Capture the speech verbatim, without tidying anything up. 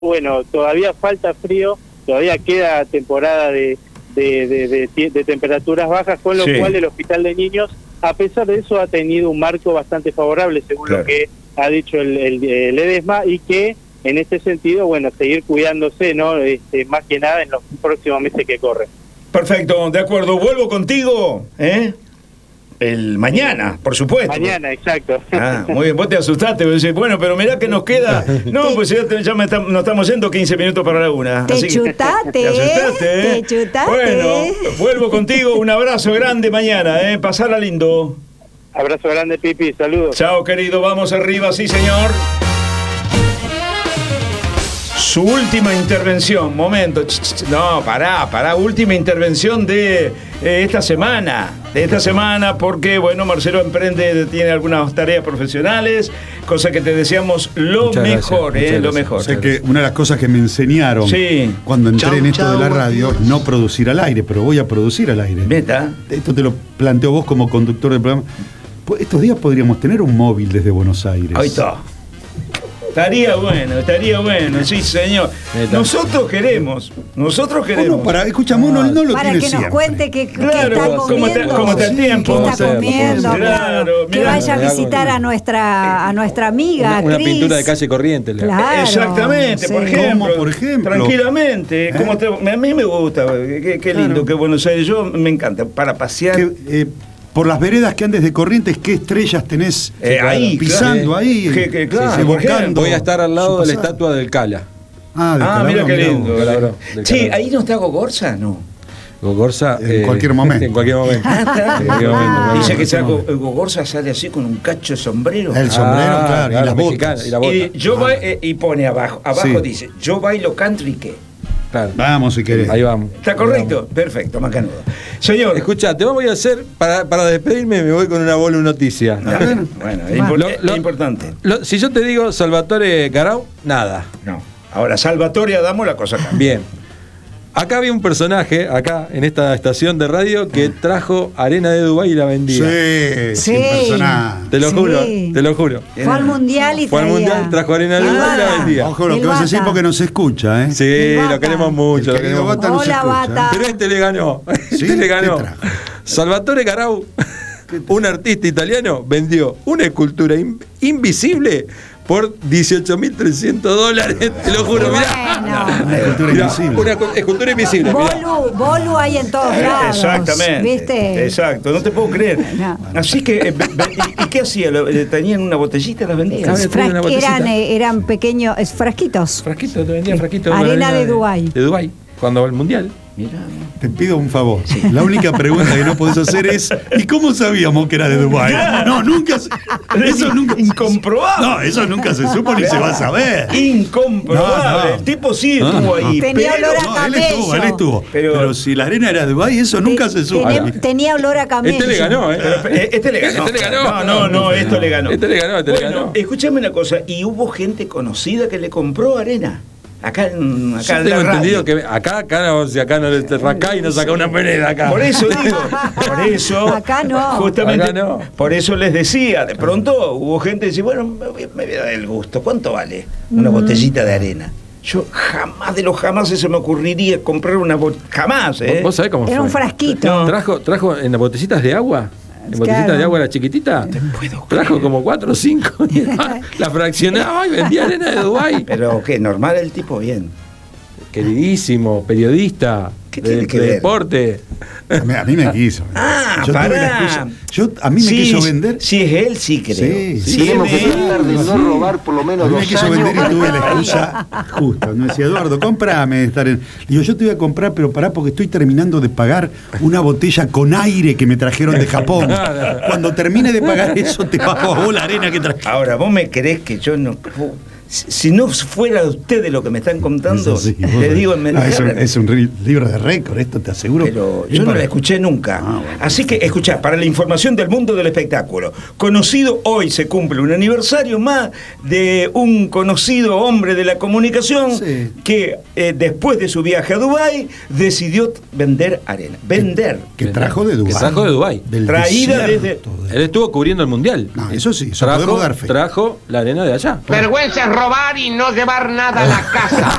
bueno, todavía falta frío, todavía queda temporada de, de, de, de, de temperaturas bajas, con lo sí. cual el Hospital de Niños, a pesar de eso, ha tenido un marco bastante favorable, según claro. lo que ha dicho el, el, el EDESMA, y que en este sentido, bueno, seguir cuidándose, ¿no? Este, más que nada en los próximos meses que corren. Perfecto, de acuerdo. Vuelvo contigo, ¿eh? El mañana, por supuesto. Mañana, exacto. Ah, muy bien, vos te asustaste, vos decís, bueno, pero mirá que nos queda. No, pues ya, te, ya me está, nos estamos yendo quince minutos para la una. Te así chutaste, que, te asustaste, ¿eh? Te chutaste. Bueno, vuelvo contigo, un abrazo grande mañana, ¿eh? Pasala lindo. Abrazo grande, Pipi, saludos. Chao, querido, vamos arriba, sí, señor. Su última intervención, momento, no, pará, pará, última intervención de eh, esta semana, de esta semana, porque, bueno, Marcelo emprende, tiene algunas tareas profesionales, cosa que te deseamos lo muchas mejor, gracias, eh, lo mejor. O sea que una de las cosas que me enseñaron sí. cuando entré chau, en esto chau, de la radio, no producir al aire, pero voy a producir al aire. ¿Meta? Esto te lo planteo vos como conductor del programa. Estos días podríamos tener un móvil desde Buenos Aires. Ahí está. Estaría bueno, estaría bueno, sí, señor. Nosotros queremos, nosotros queremos. Uno para, escuchamos, uno no lo para tiene que siempre. nos cuente que, claro, que está comiendo. Cómo está, cómo está el tiempo. Que está comiendo, claro, que mirá, vaya a visitar a nuestra, a nuestra amiga. Una, una Cris. pintura de calle Corrientes. Claro, exactamente, sí. por ejemplo. ¿Cómo, por ejemplo? Tranquilamente. ¿Eh? Como te, a mí me gusta, qué, qué lindo claro. que Buenos Aires, yo me encanta, para pasear. Que, eh, por las veredas que andes de Corrientes, ¿qué estrellas tenés eh, claro, ahí, pisando claro, ahí? Que, que, claro, sí, evocando. Voy a estar al lado de la estatua del Cala. Ah, de ah Calabrón, mira qué lindo. Calabrón, sí, ahí no está Gogorza, ¿no? Gogorza en eh, cualquier momento. En cualquier momento. en cualquier momento. Dice que sea, Gogorza sale así con un cacho de sombrero. El sombrero, ah, claro, claro, y las botas. Y, la bota. y, yo ah. ba- eh, y pone abajo, abajo sí. dice, yo bailo country, ¿qué? Claro. Vamos si querés. Ahí vamos. ¿Está correcto? Vamos. Perfecto, macanudo. Señor. Escucha, te voy a hacer, para, para despedirme, me voy con una bola noticia. No, bueno, bueno, es, import- lo, lo, es importante. Lo, si yo te digo Salvatore Garau, nada. No. Ahora, Salvatore Adamo, la cosa cambia. Bien. Acá había un personaje, acá en esta estación de radio, que trajo arena de Dubái y la vendía. Sí, sí. Personaje. Te lo sí. juro, te lo juro. Fue al mundial y Fue al mundial, trajo arena de Dubái y la vendía. Ojo lo que vas a decir porque no se escucha, ¿eh? Sí, lo queremos mucho. Lo queremos Bata no Hola, se Bata. Pero este le ganó. Este ¿Sí? le ganó. ¿Qué trajo? Salvatore Garau, un artista italiano, vendió una escultura in- invisible por dieciocho mil trescientos dólares, te lo juro, mirá. Bueno. Una escultura Mirá, invisible. una cu- escultura invisible. mirá. Bolu, Bolu hay en todos lados. Exactamente. ¿Viste? Exacto, no te puedo creer. No. Así que, eh, ¿y, y qué hacía? ¿Lo- eh, ¿Tenían una botellita y las vendían? Claro. Fra- una botellita. eran, eh, eran pequeños es, frasquitos. Frasquito, te vendían frasquito. Arena de Dubái. De Dubái, cuando va al mundial. Mirá. Te pido un favor. La única pregunta que no podés hacer es ¿y cómo sabíamos que era de Dubái? No, nunca se, eso nunca Incomprobable. No, eso nunca se supo ni se va a saber. Incomprobable. No, no. El tipo sí estuvo No, ahí. Tenía pero- olor a No, él camello. estuvo, él estuvo. Pero- Pero, si la arena era de Dubái, eso nunca se supo. Tenía, tenía olor a camello. Este le ganó, ¿eh? Pero, eh, este le ganó. Este le ganó. No, no, no, esto le ganó. Este le ganó, este le Bueno, ganó. escúchame una cosa. Y hubo gente conocida que le compró arena. Acá en, acá Yo en tengo la entendido radio. que acá, acá no, si acá no le rascá y no saca una moneda acá. Por eso digo, por eso. Acá no. Justamente, Acá no. por eso les decía, de pronto hubo gente que decía, bueno, me voy, me voy a dar el gusto. ¿Cuánto vale una botellita de arena? Yo jamás de los jamás se me ocurriría comprar una botellita. Jamás, ¿eh? ¿Vos sabés cómo fue? Era un frasquito. Trajo, trajo en las botellitas de agua. En Claro. botellitas de agua la chiquitita. Trajo como cuatro o cinco. y la fraccionaba y vendía arena de Dubái. Pero qué, normal el tipo, bien. Queridísimo, periodista. ¿Qué de, tiene que de ver? deporte. A mí, a mí me quiso. Ah, yo tuve pará. la excusa. Yo, a mí me Sí, quiso vender. Si es él, sí creo. Sí, Si tenemos es que él, tratar de no robar por lo A menos mí me dos quiso años. vender y tuve la excusa justa. Me decía, Eduardo, comprame. Estar en... Digo, yo te voy a comprar, pero pará, porque estoy terminando de pagar una botella con aire que me trajeron de Japón. Cuando termine de pagar eso, te pago a vos la arena que traje. Ahora, ¿vos me creés que yo no... Si si no fuera usted de lo que me están contando, Eso sí, vos le sabés. digo en Ah, es, un, es un ri- libro de récord, esto te aseguro. Pero Es yo no para- la escuché nunca. Ah, bueno. Así que, escuchá, para la información del mundo del espectáculo, conocido, hoy se cumple un aniversario más de un conocido hombre de la comunicación Sí. que eh, después de su viaje a Dubái decidió vender arena. Vender. Que trajo de Dubái. Que trajo de Dubái. Del Traída desierto desde- de- Él estuvo cubriendo el mundial. No, eso sí, eso trajo, podemos dar fe. trajo la arena de allá. Vergüenza es robar y no llevar nada a la casa.